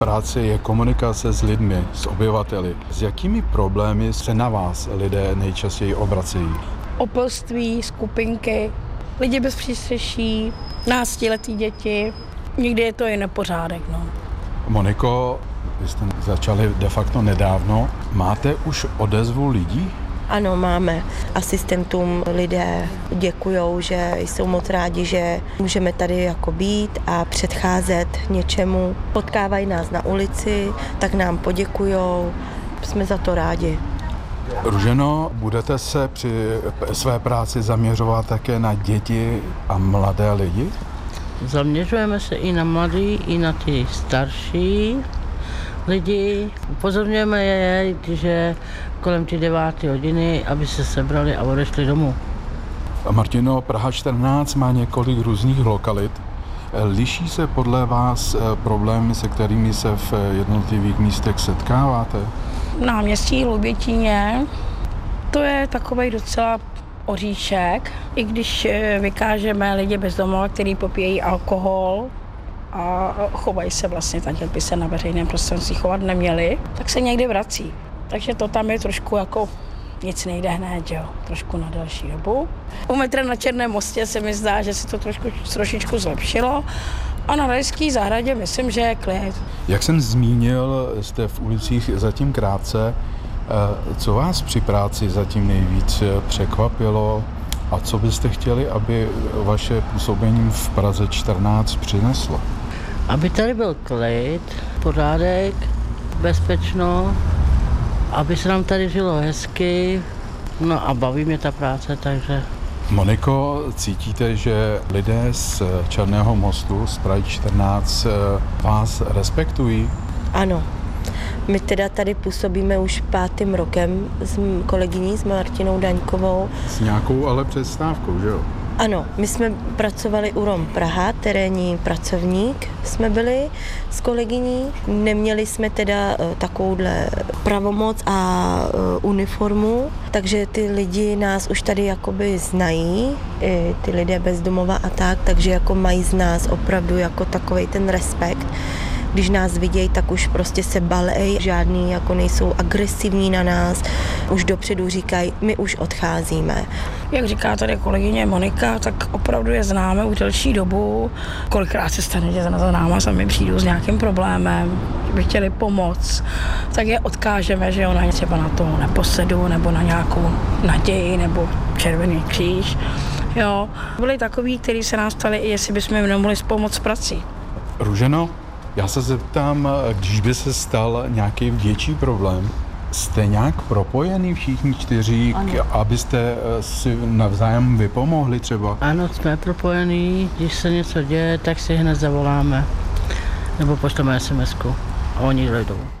Práce je komunikace s lidmi, s obyvateli. S jakými problémy se na vás lidé nejčastěji obracejí? Opilství, skupinky, lidi bez přístřeší, náctiletí děti. Někdy je to i nepořádek. Moniko, vy jste začali de facto nedávno. Máte už odezvu lidí? Ano, máme. Asistentům lidé děkujou, že jsou moc rádi, že můžeme tady jako být a předcházet něčemu. Potkávají nás na ulici, tak nám poděkujou. Jsme za to rádi. Růženo, budete se při své práci zaměřovat také na děti a mladé lidi? Zaměřujeme se i na mladí, i na ty starší lidi. Upozorňujeme je, že kolem ty 9 hodiny, aby se sebrali a odešli domů. Martino, Praha 14 má několik různých lokalit. Liší se podle vás problémy, se kterými se v jednotlivých místech setkáváte? Náměstí Lubětíně, to je takovej docela oříšek, i když vykážeme lidi bez domova, kteří popíjejí alkohol a chovají se vlastně tak, jak by se na veřejném prostranství chovat neměli, tak se někdy vrací. Takže to tam je trošku jako nic nejde hned, jo, trošku na další dobu. U metra na Černém mostě se mi zdá, že se to trošičku zlepšilo a na Rajské zahradě myslím, že je klid. Jak jsem zmínil, jste v ulicích zatím krátce. Co vás při práci zatím nejvíc překvapilo a co byste chtěli, aby vaše působení v Praze 14 přineslo? Aby tady byl klid, pořádek, bezpečno, aby se nám tady žilo hezky, no a baví mě ta práce, takže... Moniko, cítíte, že lidé z Černého mostu, z Prahy 14, vás respektují? Ano. My teda tady působíme už 5. rokem s kolegyní, s Martinou Daňkovou. S nějakou ale přestávkou, že jo? Ano, my jsme pracovali u ROM Praha, terénní pracovník jsme byli s kolegyní. Neměli jsme teda takovouhle pravomoc a uniformu, takže ty lidi nás už tady jakoby znají, ty lidé bez domova a tak, takže jako mají z nás opravdu jako takovej ten respekt. Když nás vidějí, tak už prostě se balej, žádný jako nejsou agresivní na nás, už dopředu říkají, my už odcházíme. Jak říká tady kolegyně Monika, tak opravdu je známe už delší dobu. Kolikrát se stane, že za náma sami přijdou s nějakým problémem, že by chtěli pomoct, tak je odkážeme, že ona třeba na to neposedu nebo na nějakou naději nebo Červený kříž. Jo. Byli takoví, kteří se nás ptali, jestli bychom jim nemohli pomoct s prací. Růženo, já se zeptám, když by se stal nějaký větší problém, jste nějak propojený všichni 4, abyste si navzájem vypomohli třeba? Ano, jsme propojení, když se něco děje, tak si hned zavoláme, nebo pošleme SMS-ku a oni dojdou.